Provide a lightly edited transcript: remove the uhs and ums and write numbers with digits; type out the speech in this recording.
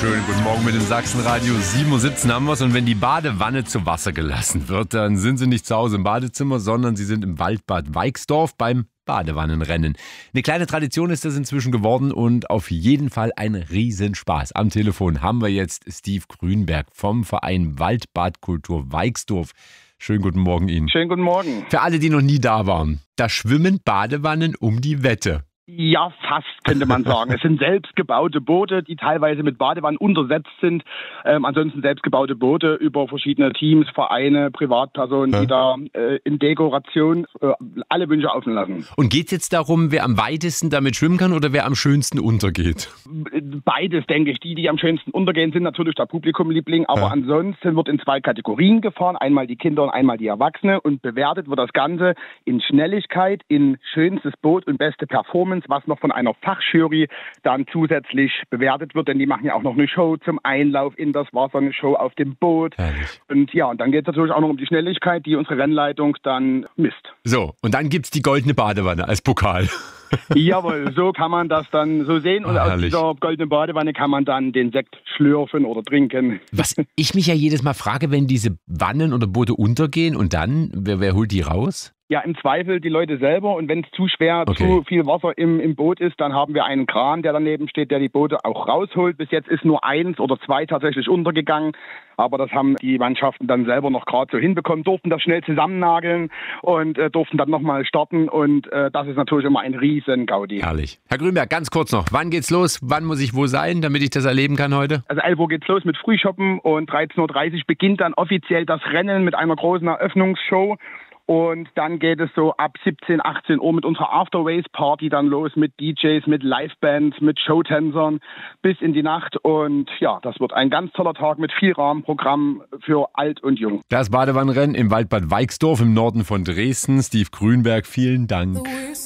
Schönen guten Morgen mit dem Sachsenradio. 7:17 haben wir es. Und wenn die Badewanne zu Wasser gelassen wird, dann sind sie nicht zu Hause im Badezimmer, sondern sie sind im Waldbad Weixdorf beim Badewannenrennen. Eine kleine Tradition ist das inzwischen geworden und auf jeden Fall ein Riesenspaß. Am Telefon haben wir jetzt Steve Grünberg vom Verein Waldbadkultur Weixdorf. Schönen guten Morgen Ihnen. Schönen guten Morgen. Für alle, die noch nie da waren, da schwimmen Badewannen um die Wette. Ja, fast könnte man sagen. Es sind selbstgebaute Boote, die teilweise mit Badewannen untersetzt sind. Ansonsten selbstgebaute Boote über verschiedene Teams, Vereine, Privatpersonen, die da in Dekoration alle Wünsche offen lassen. Und geht es jetzt darum, wer am weitesten damit schwimmen kann oder wer am schönsten untergeht? Beides, denke ich. Die am schönsten untergehen, sind natürlich der Publikumliebling. Aber ansonsten wird in 2 Kategorien gefahren. Einmal die Kinder und einmal die Erwachsene. Und bewertet wird das Ganze in Schnelligkeit, in schönstes Boot und beste Performance, was noch von einer Fachjury dann zusätzlich bewertet wird, denn die machen ja auch noch eine Show zum Einlauf in das Wasser, eine Show auf dem Boot. Herrlich. Und ja, und dann geht es natürlich auch noch um die Schnelligkeit, die unsere Rennleitung dann misst. So, und dann gibt's die goldene Badewanne als Pokal. Jawohl, so kann man das dann so sehen. Und aus herrlich. dieser goldenen Badewanne kann man dann den Sekt schlürfen oder trinken. Was ich mich ja jedes Mal frage, wenn diese Wannen oder Boote untergehen und dann, wer holt die raus? Ja, im Zweifel die Leute selber. Und wenn es zu schwer, zu viel Wasser im Boot ist, dann haben wir einen Kran, der daneben steht, der die Boote auch rausholt. Bis jetzt ist nur 1 oder 2 tatsächlich untergegangen. Aber das haben die Mannschaften dann selber noch gerade so hinbekommen, durften das schnell zusammennageln und durften dann nochmal starten. Und das ist natürlich immer ein riesen Gaudi. Herrlich. Herr Grünberg, ganz kurz noch. Wann geht's los? Wann muss ich wo sein, damit ich das erleben kann heute? Also 11 Uhr geht's los mit Frühshoppen und 13:30 Uhr beginnt dann offiziell das Rennen mit einer großen Eröffnungsshow. Und dann geht es so ab 17, 18 Uhr mit unserer After-Race-Party dann los mit DJs, mit Liveband, mit Showtänzern bis in die Nacht. Und ja, das wird ein ganz toller Tag mit viel Rahmenprogramm für alt und jung. Das Badewannenrennen im Waldbad Weixdorf im Norden von Dresden. Steve Grünberg, vielen Dank.